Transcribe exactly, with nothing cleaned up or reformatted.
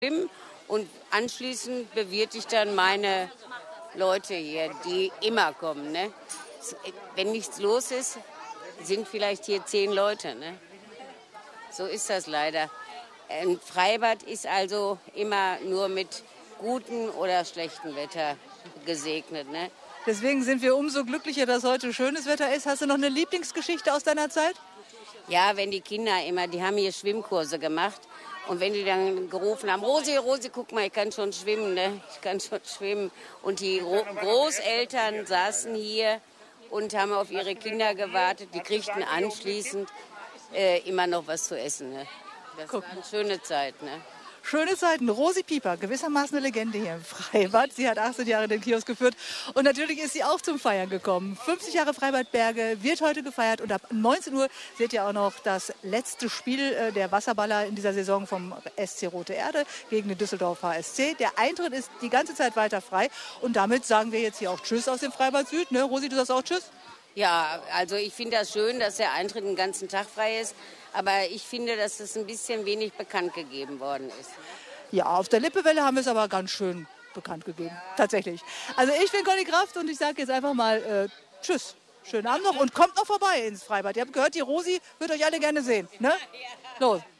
schwimmen und anschließend bewirte ich dann meine Leute hier, die immer kommen. Ne? Wenn nichts los ist, sind vielleicht hier zehn Leute. Ne? So ist das leider. Ein Freibad ist also immer nur mit gutem oder schlechtem Wetter gesegnet. Ne? Deswegen sind wir umso glücklicher, dass heute schönes Wetter ist. Hast du noch eine Lieblingsgeschichte aus deiner Zeit? Ja, wenn die Kinder immer, die haben hier Schwimmkurse gemacht. Und wenn die dann gerufen haben, Rosi, Rosi, guck mal, ich kann schon schwimmen, ne? Ich kann schon schwimmen. Und die Großeltern saßen hier und haben auf ihre Kinder gewartet. Die kriegten anschließend äh, immer noch was zu essen. Ne? Das Guck. war eine schöne Zeit. Ne? Schöne Zeiten. Rosi Pieper, gewissermaßen eine Legende hier im Freibad. Sie hat achtzehn Jahre den Kiosk geführt und natürlich ist sie auch zum Feiern gekommen. fünfzig Jahre Freibad Berge wird heute gefeiert und ab neunzehn Uhr seht ihr auch noch das letzte Spiel der Wasserballer in dieser Saison vom S C Rote Erde gegen den Düsseldorf H S C. Der Eintritt ist die ganze Zeit weiter frei und damit sagen wir jetzt hier auch Tschüss aus dem Freibad Süd. Ne? Rosi, du sagst auch Tschüss? Ja, also ich finde das schön, dass der Eintritt den ganzen Tag frei ist. Aber ich finde, dass das ein bisschen wenig bekannt gegeben worden ist. Ja, auf der Lippewelle haben wir es aber ganz schön bekannt gegeben. Ja. Tatsächlich. Also ich bin Conny Kraft und ich sage jetzt einfach mal äh, Tschüss. Schönen Abend noch und kommt noch vorbei ins Freibad. Ihr habt gehört, die Rosi wird euch alle gerne sehen. Ne? Los.